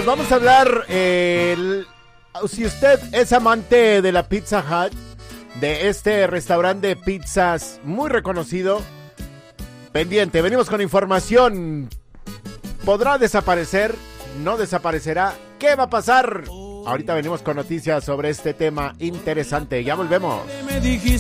Regresamos, vamos a hablar, si usted es amante de la Pizza Hut, de este restaurante de pizzas muy reconocido, pendiente, venimos con información. ¿Podrá desaparecer? ¿No desaparecerá? ¿Qué va a pasar? Ahorita venimos con noticias sobre este tema interesante. Ya volvemos. Me dijiste